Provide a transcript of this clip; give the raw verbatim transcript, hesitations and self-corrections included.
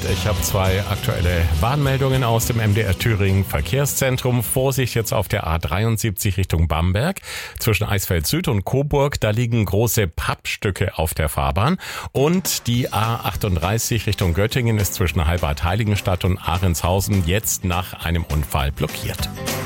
Ich habe zwei aktuelle Warnmeldungen aus dem M D R Thüringen Verkehrszentrum. Vorsicht jetzt auf der A dreiundsiebzig Richtung Bamberg. Zwischen Eisfeld Süd und Coburg, da liegen große Pappstücke auf der Fahrbahn. Und die A achtunddreißig Richtung Göttingen ist zwischen Halbad Heiligenstadt und Ahrenshausen jetzt nach einem Unfall blockiert.